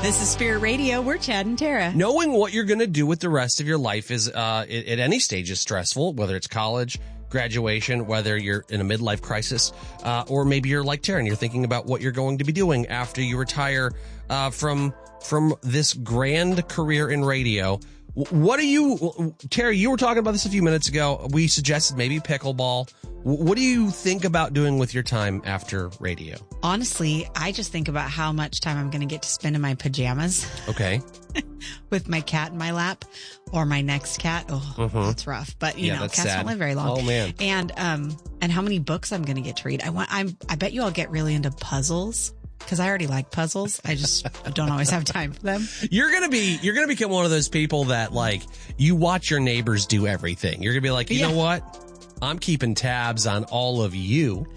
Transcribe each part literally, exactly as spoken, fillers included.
This is Spirit Radio. We're Chad and Tara. Knowing what you're going to do with the rest of your life is, uh, at, at any stage is stressful, whether it's college, graduation, whether you're in a midlife crisis, uh, or maybe you're like Tara and you're thinking about what you're going to be doing after you retire, uh, from, from this grand career in radio. What do you, Terry, you were talking about this a few minutes ago. We suggested maybe pickleball. What do you think about doing with your time after radio? Honestly, I just think about how much time I'm going to get to spend in my pajamas. Okay. With my cat in my lap or my next cat. Oh, mm-hmm. That's rough. But, you yeah, know, cats sad. don't live very long. Oh, man. And, um, and how many books I'm going to get to read. I want, I'm, I bet you I'll get really into puzzles. Because I already like puzzles. I just don't always have time for them. You're going to be, you're going to become one of those people that, like, you watch your neighbors do everything. You're going to be like, you yeah. know what? I'm keeping tabs on all of you.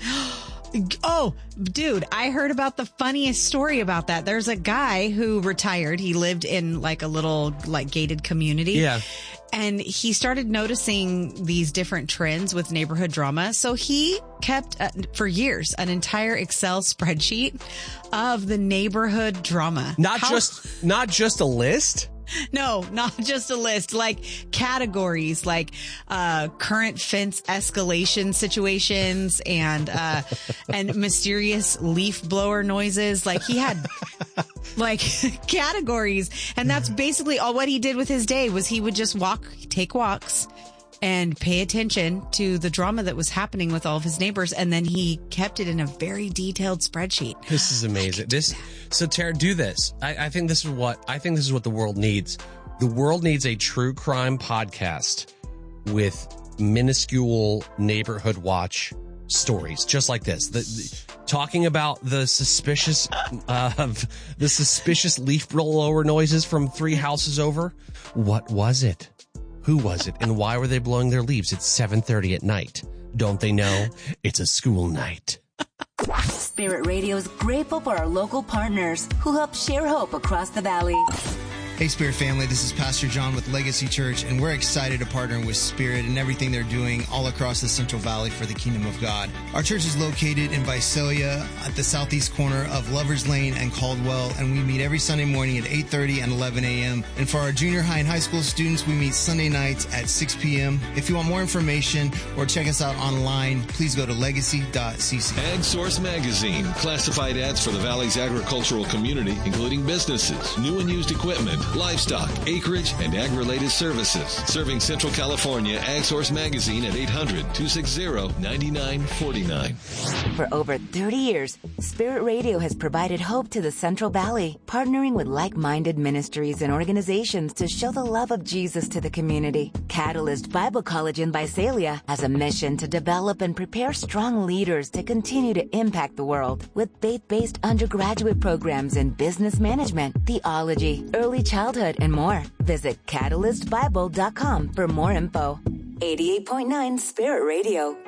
Oh, dude, I heard about the funniest story about that. There's a guy who retired. He lived in like a little like gated community. Yeah. And he started noticing these different trends with neighborhood drama. So he kept, uh, for years, an entire Excel spreadsheet of the neighborhood drama. Not How- just, not just a list? No, not just a list, like categories, like, uh, current fence escalation situations and, uh, and mysterious leaf blower noises. Like he had like categories. And that's basically all what he did with his day was he would just walk, take walks and pay attention to the drama that was happening with all of his neighbors. And then he kept it in a very detailed spreadsheet. This is amazing. This, so Tara, do this. I, I think this is what, I think this is what the world needs. The world needs a true crime podcast with minuscule neighborhood watch stories, just like this. The, the talking about the suspicious, uh, the suspicious leaf blower noises from three houses over. What was it? Who was it? And why were they blowing their leaves at seven thirty at night? Don't they know it's a school night? Spirit Radio is grateful for our local partners who help share hope across the valley. Hey, Spirit family, this is Pastor John with Legacy Church, and we're excited to partner with Spirit and everything they're doing all across the Central Valley for the Kingdom of God. Our church is located in Visalia at the southeast corner of Lovers Lane and Caldwell, and we meet every Sunday morning at eight thirty and eleven a.m. And for our junior high and high school students, we meet Sunday nights at six p.m. If you want more information or check us out online, please go to legacy dot c c. Ag Source Magazine, classified ads for the Valley's agricultural community, including businesses, new and used equipment, livestock, acreage, and ag-related services. Serving Central California, Ag Source Magazine at eight hundred, two six zero, nine nine four nine. For over thirty years, Spirit Radio has provided hope to the Central Valley, partnering with like-minded ministries and organizations to show the love of Jesus to the community. Catalyst Bible College in Visalia has a mission to develop and prepare strong leaders to continue to impact the world with faith-based undergraduate programs in business management, theology, early childhood, and more. Visit catalyst bible dot com for more info. eighty-eight point nine Spirit Radio.